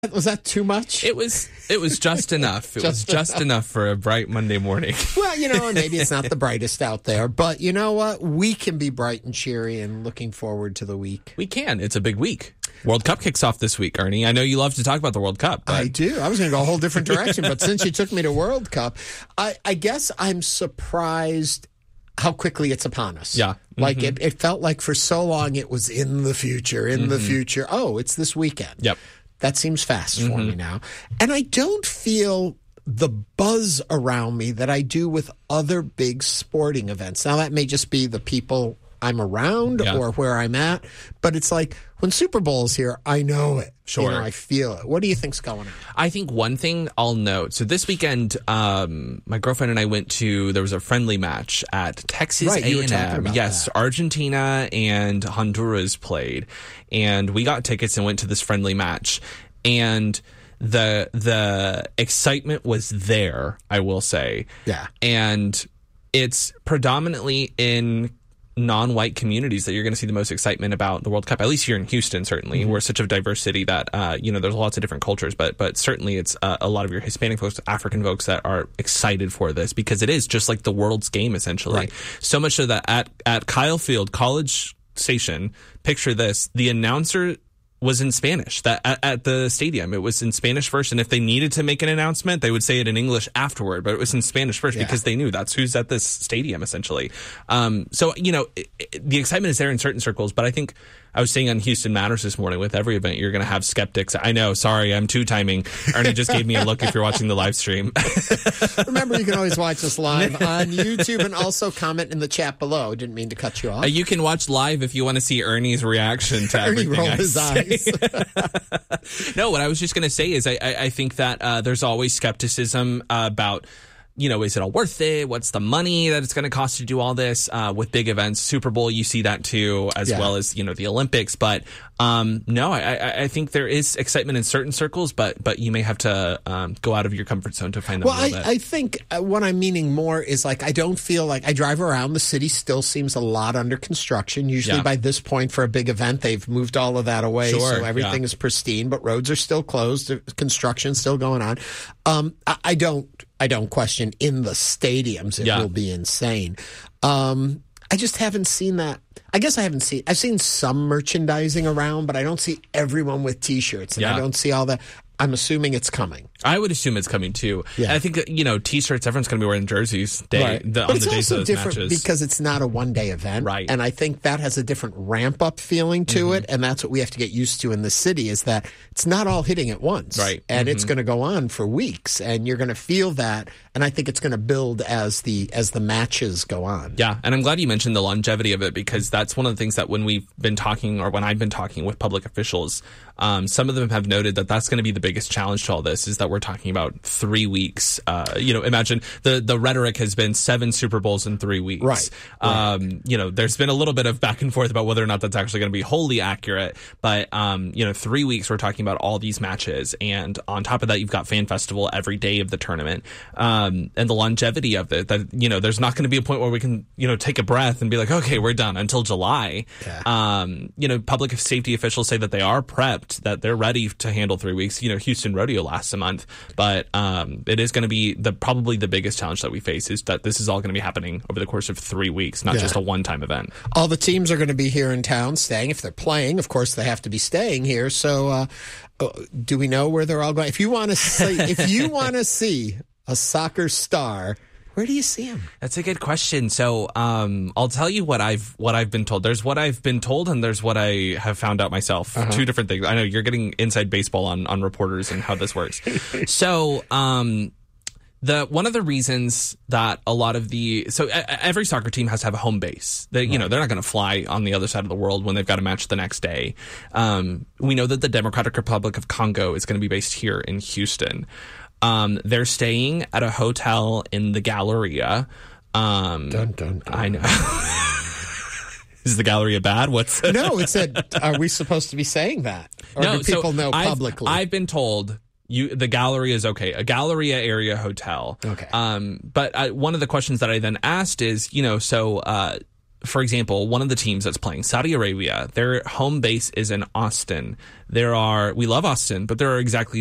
Was that too much? It was just enough. It was just enough for a bright Monday morning. Well, maybe it's not the brightest out there, but you know what? We can be bright and cheery and looking forward to the week. We can. It's a big week. World Cup kicks off this week, Ernie. I know you love to talk about the World Cup. But... I do. I was going to go a whole different direction, but since you took me to World Cup, I guess I'm surprised how quickly it's upon us. Yeah. Like it felt like for so long it was in the future, the future. Oh, it's this weekend. Yep. That seems fast for me now. And I don't feel the buzz around me that I do with other big sporting events. Now, that may just be the people I'm around or where I'm at, but it's like when Super Bowl is here, I know it. Sure. I feel it. What do you think's going on? I think one thing I'll note. So this weekend, my girlfriend and I went to, there was a friendly match at Texas A&M. You were talking about that. Argentina and Honduras played. And we got tickets and went to this friendly match. And the excitement was there, I will say. Yeah. And it's predominantly in non-white communities that you're going to see the most excitement about the World Cup, at least here in Houston, certainly. We're such a diverse city that, there's lots of different cultures, but certainly it's a lot of your Hispanic folks, African folks that are excited for this because it is just like the world's game, essentially. Right. So much so that at Kyle Field, College Station, picture this, the announcer was in Spanish. That at the stadium, it was in Spanish first, and if they needed to make an announcement, they would say it in English afterward, but it was in Spanish first because they knew that's who's at this stadium, essentially. So, the excitement is there in certain circles, but I think I was saying on Houston Matters this morning, with every event, you're going to have skeptics. I know, sorry, I'm two-timing. Ernie just gave me a look if you're watching the live stream. Remember, you can always watch us live on YouTube and also comment in the chat below. Didn't mean to cut you off. You can watch live if you want to see Ernie's reaction to everything rolled I his say. eyes. No, what I was just going to say is I think that there's always skepticism about, is it all worth it? What's the money that it's going to cost to do all this? With big events, Super Bowl, you see that too, as well as, the Olympics. But no, I think there is excitement in certain circles, but you may have to go out of your comfort zone to find them a little bit. I think what I'm meaning more is like I don't feel like I drive around. The city still seems a lot under construction. Usually by this point for a big event, they've moved all of that away. Sure, so everything is pristine, but roads are still closed. Construction's still going on. I don't question in the stadiums. It will be insane. I just haven't seen that. I guess I've seen some merchandising around, but I don't see everyone with T-shirts. And I don't see all that. I'm assuming it's coming. I would assume it's coming too. Yeah. I think, T-shirts, everyone's going to be wearing jerseys But on it's the days also of those different matches. because it's not a one-day event. Right. And I think that has a different ramp-up feeling to it. And that's what we have to get used to in the city is that it's not all hitting at once. Right. And it's going to go on for weeks. And you're going to feel that. And I think it's going to build as the matches go on. Yeah. And I'm glad you mentioned the longevity of it because that's one of the things that when we've been talking or when I've been talking with public officials, some of them have noted that that's going to be the biggest challenge to all this is that we're talking about 3 weeks. Imagine the rhetoric has been 7 Super Bowls in 3 weeks. Right. There's been a little bit of back and forth about whether or not that's actually going to be wholly accurate. But, 3 weeks, we're talking about all these matches. And on top of that, you've got Fan Festival every day of the tournament. And the longevity of it, that, there's not going to be a point where we can, take a breath and be like, okay, we're done until July. Yeah. Public safety officials say that they are prepped, that they're ready to handle 3 weeks. Houston Rodeo lasts a month, but it is going to be probably the biggest challenge that we face is that this is all going to be happening over the course of 3 weeks, not just a one-time event. All the teams are going to be here in town staying. If they're playing, of course, they have to be staying here. So do we know where they're all going? If you want to see a soccer star, where do you see him? That's a good question. So I'll tell you what I've been told. There's what I've been told and there's what I have found out myself. Two different things. I know you're getting inside baseball on reporters and how this works. So one of the reasons that a lot of every soccer team has to have a home base. They're not going to fly on the other side of the world when they've got a match the next day. We know that the Democratic Republic of Congo is going to be based here in Houston. They're staying at a hotel in the Galleria. Dun, dun, dun. I know. Is the Galleria bad? No, it said, are we supposed to be saying that? Or do people know publicly? I've been told the Galleria is okay. A Galleria area hotel. Okay. But one of the questions that I then asked is, for example, one of the teams that's playing, Saudi Arabia, their home base is in Austin. We love Austin, but there are exactly